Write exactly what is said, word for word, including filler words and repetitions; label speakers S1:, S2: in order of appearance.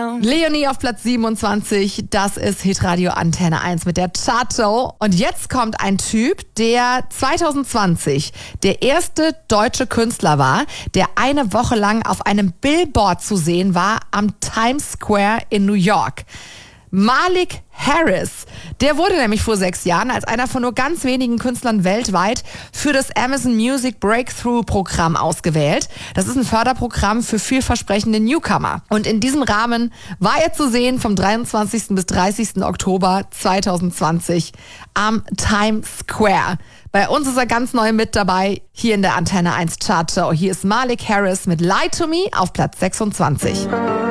S1: Leonie auf Platz siebenundzwanzig, das ist Hitradio Antenne eins mit der Chartshow. Und jetzt kommt ein Typ, der zwanzig zwanzig der erste deutsche Künstler war, der eine Woche lang auf einem Billboard zu sehen war am Times Square in New York. Malik Harris, der wurde nämlich vor sechs Jahren als einer von nur ganz wenigen Künstlern weltweit für das Amazon Music Breakthrough Programm ausgewählt. Das ist ein Förderprogramm für vielversprechende Newcomer. Und in diesem Rahmen war er zu sehen vom dreiundzwanzigsten bis dreißigsten Oktober zwanzig zwanzig am Times Square. Bei uns ist er ganz neu mit dabei, hier in der Antenne eins Chartshow. Hier ist Malik Harris mit Lie to Me auf Platz sechsundzwanzig.